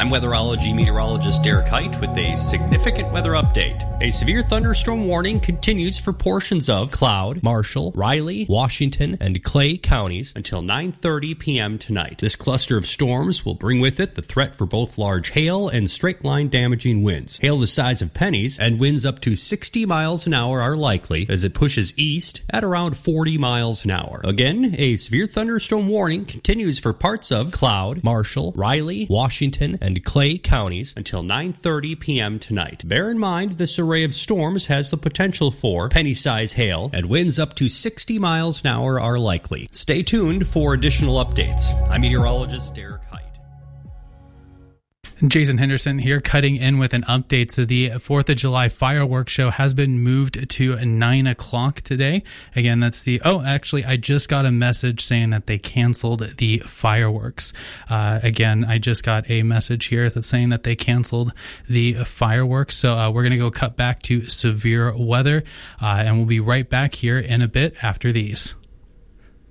I'm weatherology meteorologist Derek Height with a significant weather update. A severe thunderstorm warning continues for portions of Cloud, Marshall, Riley, Washington, and Clay counties until 9:30 p.m. tonight. This cluster of storms will bring with it the threat for both large hail and straight-line damaging winds. Hail the size of pennies and winds up to 60 miles an hour are likely as it pushes east at around 40 miles an hour. Again, a severe thunderstorm warning continues for parts of Cloud, Marshall, Riley, Washington, and Clay counties until 9:30 p.m. tonight. Bear in mind this array of storms has the potential for penny-size hail, and winds up to 60 miles an hour are likely. Stay tuned for additional updates. I'm meteorologist Derek Height. Jason Henderson here, cutting in with an update. So the 4th of July fireworks show has been moved to 9 o'clock today. Again, that's I just got a message saying that they canceled the fireworks. Again, I just got a message here that's saying that they canceled the fireworks. So we're going to go cut back to severe weather, and we'll be right back here in a bit after these.